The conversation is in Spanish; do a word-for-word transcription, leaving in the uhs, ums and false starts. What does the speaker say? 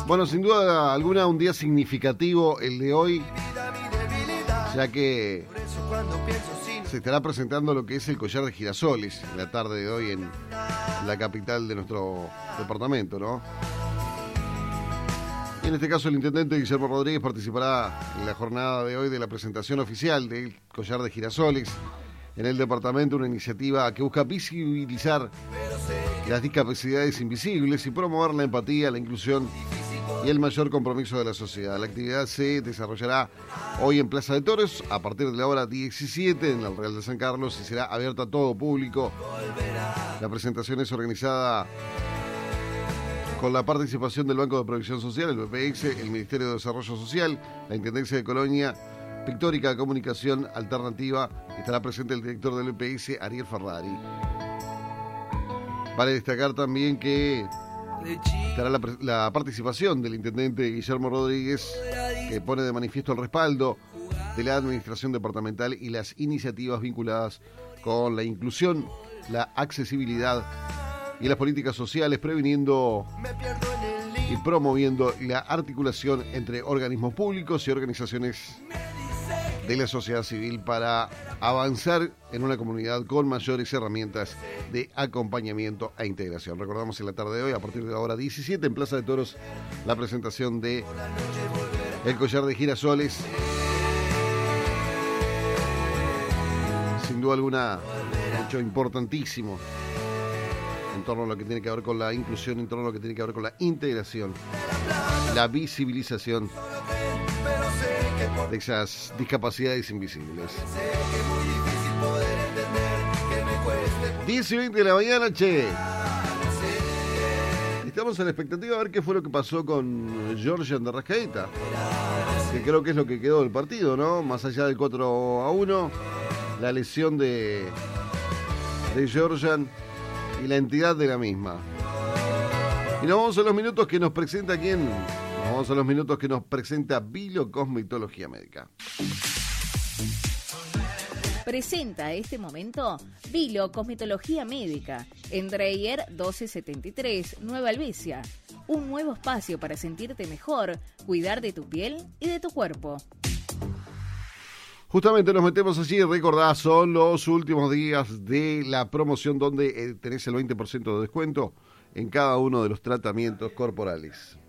Bueno, sin duda alguna un día significativo el de hoy, ya que se estará presentando lo que es el collar de girasoles en la tarde de hoy en la capital de nuestro departamento, ¿no? Y en este caso el intendente Guillermo Rodríguez participará en la jornada de hoy de la presentación oficial del collar de girasoles en el departamento, una iniciativa que busca visibilizar las discapacidades invisibles y promover la empatía, la inclusión y el mayor compromiso de la sociedad. La actividad se desarrollará hoy en Plaza de Toros a partir de la hora diecisiete en el Real de San Carlos y será abierta a todo público. La presentación es organizada con la participación del Banco de Previsión Social, el B P X, el Ministerio de Desarrollo Social, la Intendencia de Colonia, Pictórica Comunicación Alternativa. Estará presente el director del B P S, Ariel Ferrari. Vale destacar también que estará la, la participación del intendente Guillermo Rodríguez, que pone de manifiesto el respaldo de la administración departamental y las iniciativas vinculadas con la inclusión, la accesibilidad y las políticas sociales, previniendo y promoviendo la articulación entre organismos públicos y organizaciones de la sociedad civil para avanzar en una comunidad con mayores herramientas de acompañamiento e integración. Recordamos en la tarde de hoy, a partir de la hora diecisiete, en Plaza de Toros, la presentación de el collar de girasoles. Sin duda alguna, un hecho importantísimo en torno a lo que tiene que ver con la inclusión, en torno a lo que tiene que ver con la integración, la visibilización de esas discapacidades invisibles. diez y veinte de la mañana, che. Estamos a la expectativa de ver qué fue lo que pasó con Georgian de Rascaeta, que creo que es lo que quedó del partido, ¿no? Más allá del cuatro a uno, la lesión de, de Georgian y la entidad de la misma. Y nos vamos a los minutos que nos presenta quién. Nos vamos a los minutos que nos presenta Bilocosmetología Médica. Presenta este momento Bilocosmetología Médica en Dreyer doce setenta y tres, Nueva Albesia. Un nuevo espacio para sentirte mejor, cuidar de tu piel y de tu cuerpo. Justamente nos metemos allí, recordá, son los últimos días de la promoción donde tenés el veinte por ciento de descuento en cada uno de los tratamientos corporales.